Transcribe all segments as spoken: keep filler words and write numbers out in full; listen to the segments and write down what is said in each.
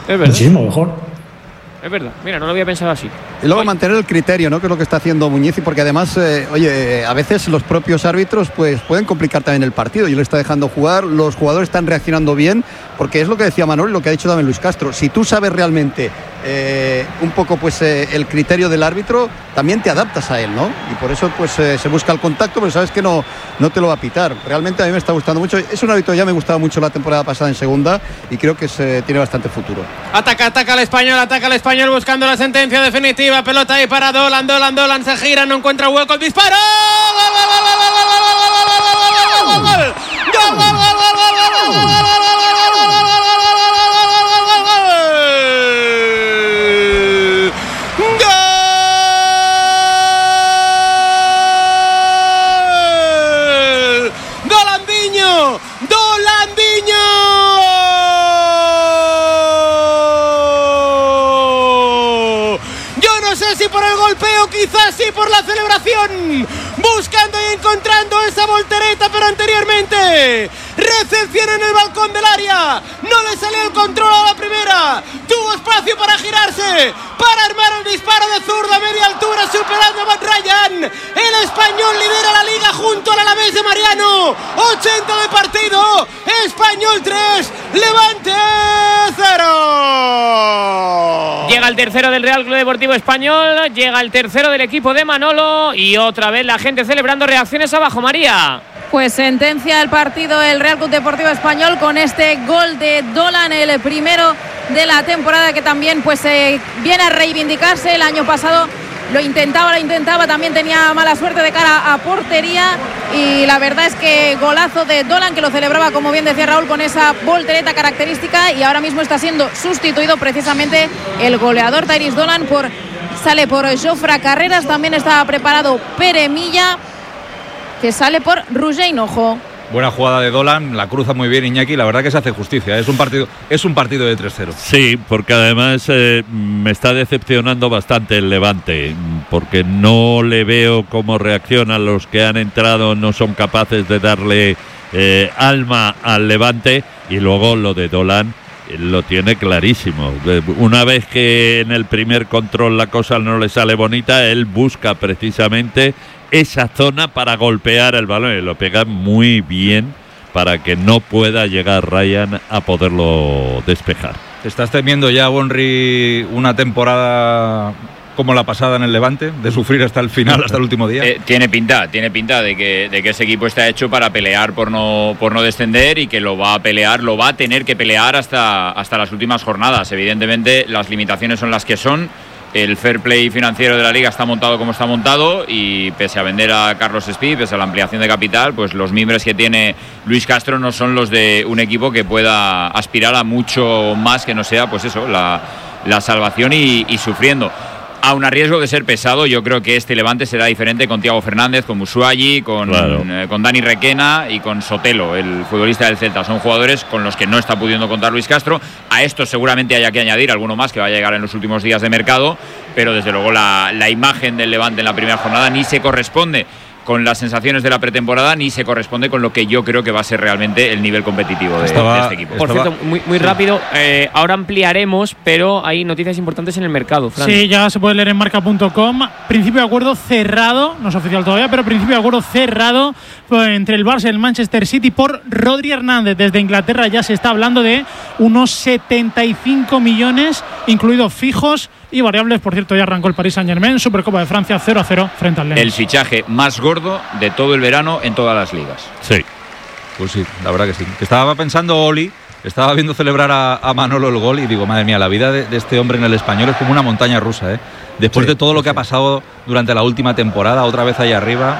Es verdad. Muchísimo mejor. Es verdad, mira, no lo había pensado así. Y luego Oye. mantener el criterio, ¿no? Que es lo que está haciendo Muñiz, y porque además, eh, oye, a veces los propios árbitros pues pueden complicar también el partido. Y le está dejando jugar, los jugadores están reaccionando bien, porque es lo que decía Manol y lo que ha dicho también Luis Castro. Si tú sabes realmente eh, un poco pues eh, el criterio del árbitro, también te adaptas a él, ¿no? Y por eso pues eh, se busca el contacto, pero sabes que no, no te lo va a pitar. Realmente a mí me está gustando mucho. Es un árbitro, ya me gustaba mucho la temporada pasada en segunda, y creo que se, tiene bastante futuro. Ataca, ataca al Español, ataca al Español buscando la sentencia definitiva. Pelota ahí para Dolan, Dolan, Dolan se gira, no encuentra hueco, el disparo. ¡Gol, gol, gol, gol, gol, gol, gol, gol, gol, Dolandiño, Dolandiño. Yo no sé si por el golpeo, quizás sí por la celebración, buscando y encontrando esa voltereta, pero anteriormente recepción en el balcón del área, no le salió el control a la primera, tuvo espacio para girarse, para armar el disparo de zurda a media altura, superando a Matt Ryan. El Español lidera la liga junto al Alavés de Mariano, ochenta de partido, Español tres, Levante cero. Llega el tercero del Real Club Deportivo Español, llega el tercero del equipo de Manolo, y otra vez la gente celebrando. Reacciones abajo, María. Pues sentencia el partido el Real Club Deportivo Español con este gol de Dolan, el primero de la temporada, que también pues eh, viene a reivindicarse. El año pasado lo intentaba, lo intentaba, también tenía mala suerte de cara a portería, y la verdad es que golazo de Dolan, que lo celebraba, como bien decía Raúl, con esa voltereta característica, y ahora mismo está siendo sustituido precisamente el goleador Tyrese Dolan por sale por Jofre Carreras. También estaba preparado Pere Milla, que sale por Roger Hinojo. Buena jugada de Dolan, la cruza muy bien Iñaki, la verdad que se hace justicia, es un partido, es un partido de tres cero. Sí, porque además eh, me está decepcionando bastante el Levante, porque no le veo cómo reaccionan los que han entrado, no son capaces de darle eh, alma al Levante, y luego lo de Dolan lo tiene clarísimo. Una vez que en el primer control la cosa no le sale bonita, él busca precisamente esa zona para golpear el balón, y lo pega muy bien para que no pueda llegar Ryan a poderlo despejar. ¿Estás temiendo ya, Bonri, una temporada como la pasada en el Levante, de sufrir hasta el final, hasta el último día? Eh, tiene pinta, tiene pinta de que, de que ese equipo está hecho para pelear por no, por no descender, y que lo va a pelear, lo va a tener que pelear hasta, hasta las últimas jornadas. Evidentemente las limitaciones son las que son, el fair play financiero de la liga está montado como está montado, y pese a vender a Carlos Espí, pese a la ampliación de capital, pues los mimbres que tiene Luis Castro no son los de un equipo que pueda aspirar a mucho más que no sea, pues eso, la, la salvación y, y sufriendo. Aun a riesgo de ser pesado, yo creo que este Levante será diferente con Thiago Fernández, con Musuagi, con, claro. eh, con Dani Requena y con Sotelo, el futbolista del Celta. Son jugadores con los que no está pudiendo contar Luis Castro. A esto seguramente haya que añadir alguno más que va a llegar en los últimos días de mercado, pero desde luego la, la imagen del Levante en la primera jornada ni se corresponde con las sensaciones de la pretemporada, ni se corresponde con lo que yo creo que va a ser realmente el nivel competitivo de, estaba, de este equipo. Por estaba, cierto, muy, muy sí. rápido, eh, ahora ampliaremos, pero hay noticias importantes en el mercado, Fran. Sí, ya se puede leer en marca punto com. Principio de acuerdo cerrado, no es oficial todavía, pero principio de acuerdo cerrado pues, entre el Barça y el Manchester City por Rodri Hernández. Desde Inglaterra ya se está hablando de unos setenta y cinco millones, incluidos fijos y variables. Por cierto, ya arrancó el Paris Saint-Germain, Supercopa de Francia cero a cero frente al Lens. El fichaje más gordo de todo el verano en todas las ligas. Sí. Pues sí, la verdad que sí. Estaba pensando Oli, estaba viendo celebrar a, a Manolo el gol, y digo, madre mía, la vida de, de este hombre en el Español es como una montaña rusa, ¿eh? Después sí, de todo lo que sí. ha pasado durante la última temporada, otra vez ahí arriba.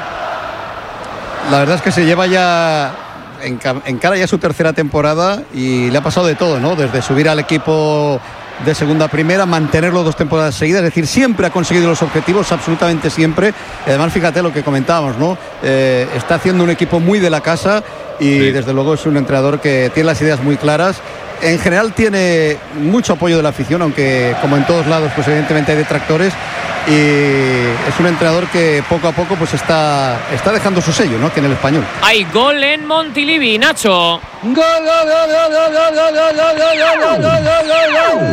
La verdad es que se lleva ya en, en cara ya su tercera temporada, y le ha pasado de todo, ¿no? Desde subir al equipo de segunda a primera, mantenerlo dos temporadas seguidas, es decir, siempre ha conseguido los objetivos, absolutamente siempre. Y además, fíjate lo que comentábamos, ¿no? Eh, está haciendo un equipo muy de la casa, y sí. desde luego es un entrenador que tiene las ideas muy claras. En general tiene mucho apoyo de la afición, aunque como en todos lados, pues evidentemente hay detractores, y es un entrenador que poco a poco pues está, está dejando su sello, ¿no? Que en el Español. Hay gol en Montilivi, Nacho. ¡Gol, gol, gol, gol, gol, gol, gol, gol, gol, gol, gol, gol, gol!